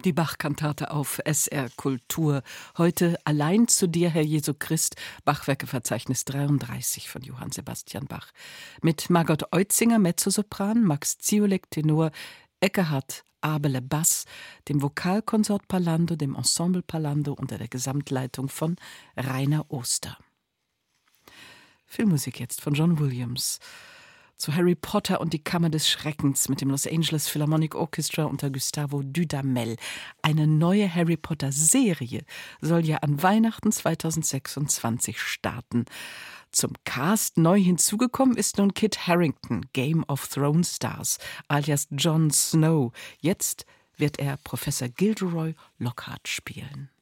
Die Bach-Kantate auf SR Kultur. Heute Allein zu dir, Herr Jesu Christ, Bachwerkeverzeichnis 33 von Johann Sebastian Bach. Mit Margot Eutzinger, Mezzosopran, Max Ziolek, Tenor, Ekkehard Abele, Bass, dem Vokalkonsort Pallando, dem Ensemble Pallando unter der Gesamtleitung von Rainer Oster. Filmmusik jetzt von John Williams. Zu Harry Potter und die Kammer des Schreckens mit dem Los Angeles Philharmonic Orchestra unter Gustavo Dudamel. Eine neue Harry Potter-Serie soll ja an Weihnachten 2026 starten. Zum Cast neu hinzugekommen ist nun Kit Harington, Game of Thrones Stars, alias Jon Snow. Jetzt wird er Professor Gilderoy Lockhart spielen.